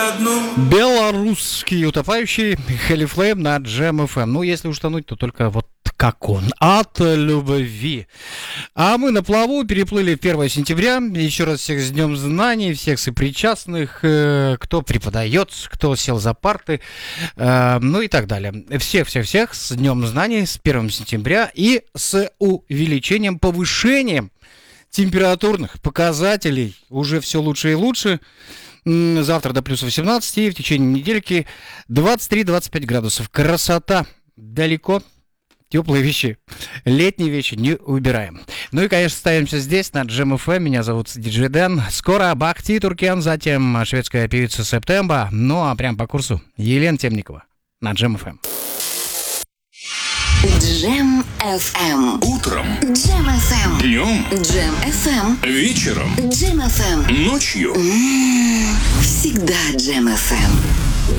Белорусский утопающий Халифлейм на Джем ФМ. Ну, если уж тонуть, то только вот как он. От любви. А мы на плаву переплыли в 1 сентября. Еще раз всех с Днем Знаний, всех сопричастных, кто преподает, кто сел за парты, ну и так далее. Всех-всех-всех с Днем Знаний, с 1 сентября и с увеличением, повышением температурных показателей. Уже все лучше и лучше. Завтра до плюс 18, и в течение недельки 23-25 градусов. Красота. Далеко. Теплые вещи, летние вещи не убираем. Ну и, конечно, ставимся здесь, на Джем ФМ. Меня зовут Диджей Дэн. Скоро Бахти Туркен, затем шведская певица Септемба. Ну а прям по курсу Елена Темникова на Джем ФМ. Джем ФМ. Утром. Джем ФМ. Днем. Джем ФМ. Вечером. Джем ФМ. Ночью. Всегда Джем ФМ.